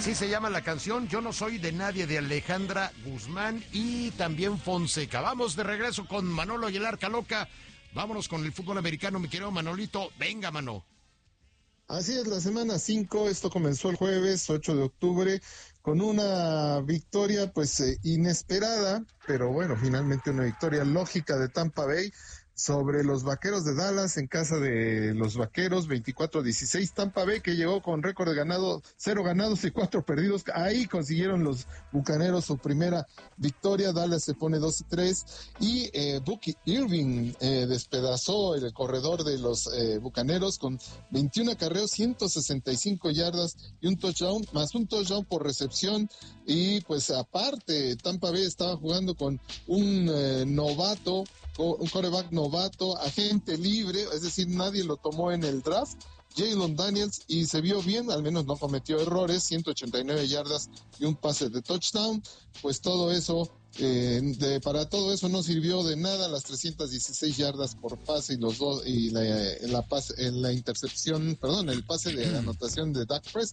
Así se llama la canción, Yo no soy de nadie, de Alejandra Guzmán y también Fonseca. Vamos de regreso con Manolo y el Arca Loca. Vámonos con el fútbol americano, mi querido Manolito. Venga, Mano. Así es, la semana 5, esto comenzó el jueves 8 de octubre con una victoria pues inesperada, pero bueno, finalmente una victoria lógica de Tampa Bay sobre los Vaqueros de Dallas en casa de los Vaqueros, 24-16. Tampa Bay, que llegó con récord de ganado, 0 ganados y 4 perdidos. Ahí consiguieron los Bucaneros su primera victoria. Dallas se pone 2-3 y Bucky Irving despedazó el corredor de los Bucaneros con 21 acarreos, 165 yardas y un touchdown, más un touchdown por recepción. Y pues aparte, Tampa Bay estaba jugando con un novato, un quarterback novato, agente libre, es decir, nadie lo tomó en el draft, Jalen Daniels, y se vio bien, al menos no cometió errores, 189 yardas y un pase de touchdown. Pues todo eso, para todo eso no sirvió de nada las 316 yardas por pase y los dos y el pase de anotación de Dak Prescott.